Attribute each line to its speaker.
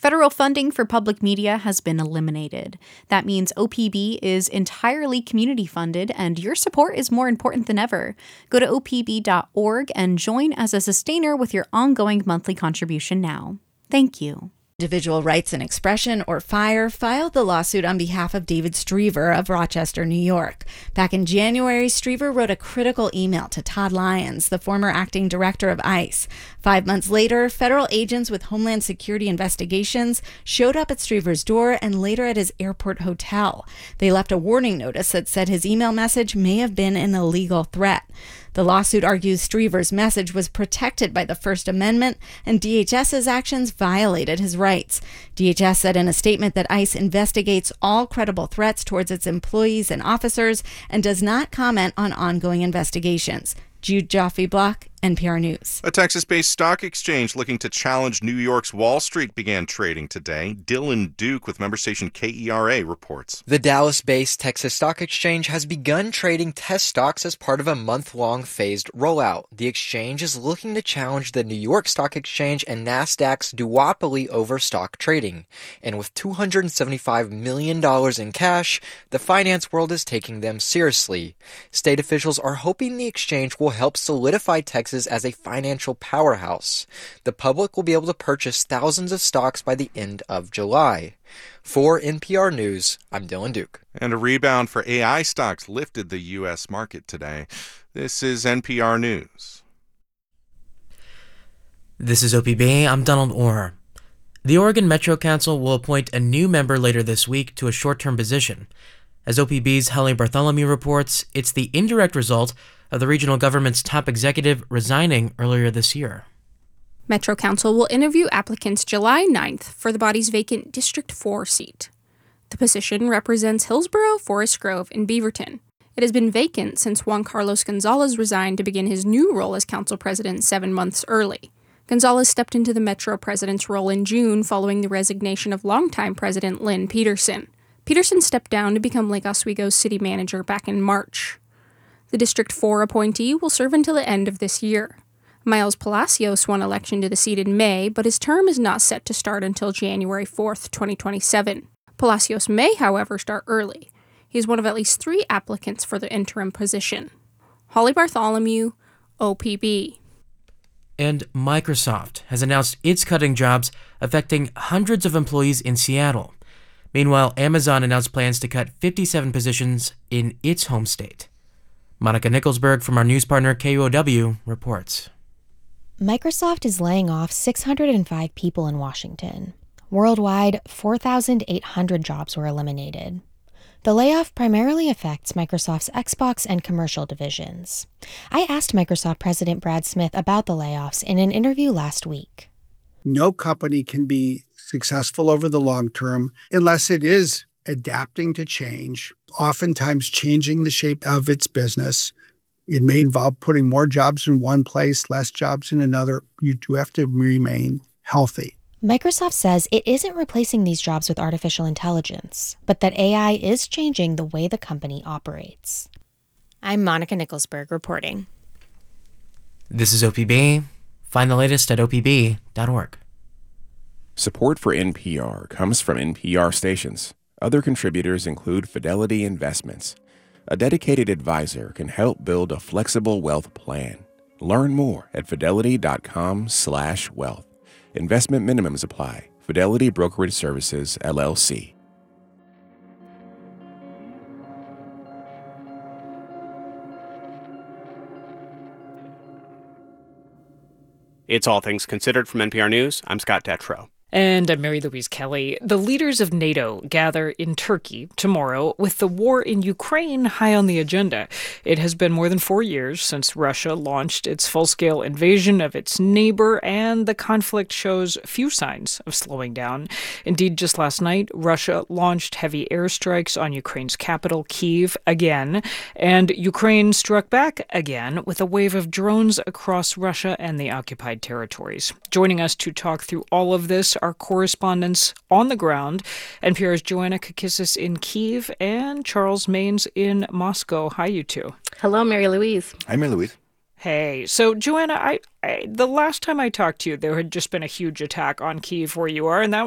Speaker 1: Federal funding for public media has been eliminated. That means OPB is entirely community funded, and your support is more important than ever. Go to opb.org and join as a sustainer with your ongoing monthly contribution now. Thank you.
Speaker 2: Individual Rights and Expression, or FIRE, filed the lawsuit on behalf of David Striever of Rochester, New York. Back in January, Striever wrote a critical email to Todd Lyons, the former acting director of ICE. 5 months later, federal agents with Homeland Security investigations showed up at Striever's door and later at his airport hotel. They left a warning notice that said his email message may have been an illegal threat. The lawsuit argues Striever's message was protected by the First Amendment, and DHS's actions violated his rights. DHS said in a statement that ICE investigates all credible threats towards its employees and officers and does not comment on ongoing investigations. Jude Joffe-Block, NPR News.
Speaker 3: A Texas-based stock exchange looking to challenge New York's Wall Street began trading today. Dylan Duke with member station KERA reports.
Speaker 4: The Dallas-based Texas Stock Exchange has begun trading test stocks as part of a month-long phased rollout. The exchange is looking to challenge the New York Stock Exchange and Nasdaq's duopoly over stock trading. And with $275 million in cash, the finance world is taking them seriously. State officials are hoping the exchange will help solidify Texas as a financial powerhouse. The public will be able to purchase thousands of stocks by the end of July. For NPR News, I'm Dylan Duke.
Speaker 3: And a rebound for AI stocks lifted the U.S. market today. This is NPR News.
Speaker 5: This is OPB. I'm Donald Orr. The Oregon Metro Council will appoint a new member later this week to a short-term position. As OPB's Helene Bartholomew reports, it's the indirect result of the regional government's top executive resigning earlier this year.
Speaker 6: Metro Council will interview applicants July 9th for the body's vacant District 4 seat. The position represents Hillsborough, Forest Grove, and Beaverton. It has been vacant since Juan Carlos Gonzalez resigned to begin his new role as council president 7 months early. Gonzalez stepped into the Metro president's role in June following the resignation of longtime president Lynn Peterson. Peterson stepped down to become Lake Oswego's city manager back in March. The District 4 appointee will serve until the end of this year. Miles Palacios won election to the seat in May, but his term is not set to start until January 4th, 2027. Palacios may, however, start early. He is one of at least 3 applicants for the interim position. Holly Bartholomew, OPB.
Speaker 5: And Microsoft has announced it's cutting jobs affecting hundreds of employees in Seattle. Meanwhile, Amazon announced plans to cut 57 positions in its home state. Monica Nicholsberg from our news partner KUOW reports.
Speaker 7: Microsoft is laying off 605 people in Washington. Worldwide, 4,800 jobs were eliminated. The layoff primarily affects Microsoft's Xbox and commercial divisions. I asked Microsoft President Brad Smith about the layoffs in an interview last week.
Speaker 8: No company can be successful over the long term unless it is adapting to change, oftentimes changing the shape of its business. It may involve putting more jobs in one place, less jobs in another. You do have to remain healthy.
Speaker 7: Microsoft says it isn't replacing these jobs with artificial intelligence, but that AI is changing the way the company operates. I'm Monica Nicholsberg reporting.
Speaker 5: This is OPB. Find the latest at opb.org.
Speaker 9: Support for NPR comes from NPR stations. Other contributors include Fidelity Investments. A dedicated advisor can help build a flexible wealth plan. Learn more at fidelity.com/wealth. Investment minimums apply. Fidelity Brokerage Services, LLC.
Speaker 10: It's All Things Considered from NPR News. I'm Scott Detrow.
Speaker 11: And I'm Mary Louise Kelly. The leaders of NATO gather in Turkey tomorrow with the war in Ukraine high on the agenda. It has been more than 4 years since Russia launched its full-scale invasion of its neighbor, and the conflict shows few signs of slowing down. Indeed, just last night, Russia launched heavy airstrikes on Ukraine's capital, Kyiv, again, and Ukraine struck back again with a wave of drones across Russia and the occupied territories. Joining us to talk through all of this, our correspondents on the ground, NPR's Joanna Kakissis in Kyiv and Charles Maynes in Moscow. Hi, you two.
Speaker 12: Hello, Mary Louise.
Speaker 9: Hi, Mary Louise.
Speaker 11: Hey, so Joanna, the last time I talked to you, there had just been a huge attack on Kyiv where you are, and that